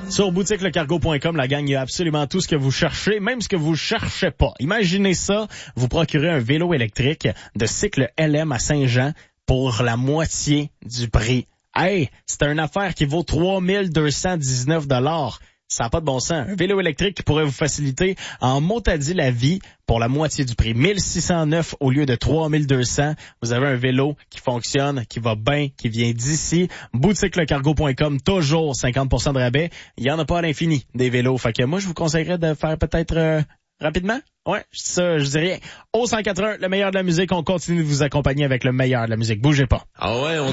Sur boutiquelecargo.com, la gang, il y a absolument tout ce que vous cherchez, même ce que vous cherchez pas. Imaginez ça, vous procurez un vélo électrique de cycle LM à Saint-Jean pour la moitié du prix. Hey, c'est une affaire qui vaut 3219 $. Ça n'a pas de bon sens. Un vélo électrique qui pourrait vous faciliter en motadis la vie pour la moitié du prix. 1609 au lieu de 3200. Vous avez un vélo qui fonctionne, qui va bien, qui vient d'ici. Boutiquelecargo.com, toujours 50% de rabais. Il y en a pas à l'infini des vélos. Fait que moi, je vous conseillerais de faire peut-être rapidement. Ouais, je dis rien. Au 181, le meilleur de la musique. On continue de vous accompagner avec le meilleur de la musique. Bougez pas. Ah ouais,